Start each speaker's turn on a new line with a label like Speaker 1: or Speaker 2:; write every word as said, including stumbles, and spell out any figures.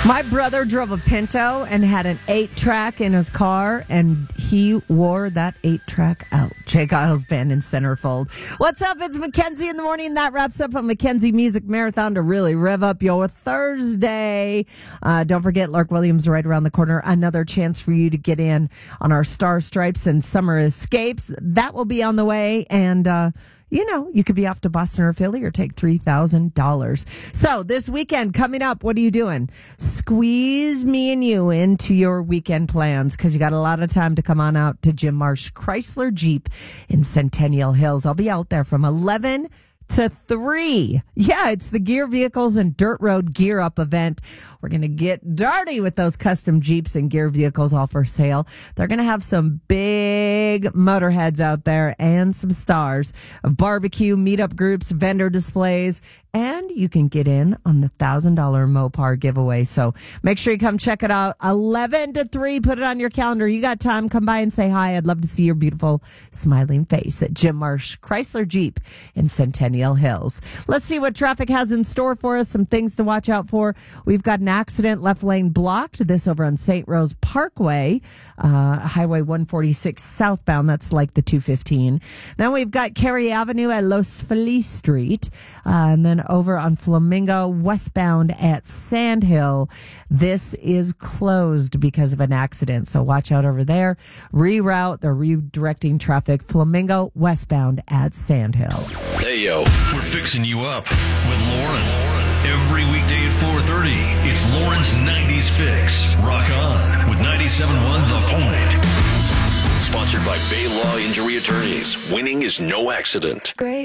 Speaker 1: My brother drove a Pinto and had an eight-track in his car, and he wore that eight-track out. Jake Isles Band in Centerfold. What's up? It's Mackenzie in the morning. That wraps up a Mackenzie Music Marathon to really rev up your Thursday. Uh, don't forget, Lark Williams right around the corner. Another chance for you to get in on our Star Stripes and Summer Escapes. That will be on the way, and uh, you know, you could be off to Boston or Philly or take three thousand dollars. So this weekend coming up, what are you doing? Squeeze me and you into your weekend plans because you got a lot of time to come on out to Jim Marsh Chrysler Jeep in Centennial Hills. I'll be out there from eleven to three. Yeah, it's the Gear Vehicles and Dirt Road Gear Up event. We're going to get dirty with those custom Jeeps and gear vehicles all for sale. They're going to have some big motorheads out there and some stars of barbecue, meetup groups, vendor displays, and you can get in on the one thousand dollars Mopar giveaway. So make sure you come check it out. eleven to three, put it on your calendar. You got time, come by and say hi. I'd love to see your beautiful smiling face at Jim Marsh Chrysler Jeep in Centennial Hills. Let's see what traffic has in store for us, some things to watch out for. We've got an accident, left lane blocked. This over on Saint Rose Parkway, uh, Highway one forty-six southbound. That's like the two fifteen. Then we've got Cary Avenue at Los Feliz Street. Uh, and then over on Flamingo westbound at Sandhill. This is closed because of an accident. So watch out over there. Reroute. They're redirecting traffic. Flamingo westbound at Sandhill.
Speaker 2: Hey, yo. We're fixing you up with Lauren. Every weekday at four thirty, it's Lauren's nineties Fix. Rock on with ninety-seven point one The Point. Sponsored by Bay Law Injury Attorneys. Winning is no accident.
Speaker 3: Great.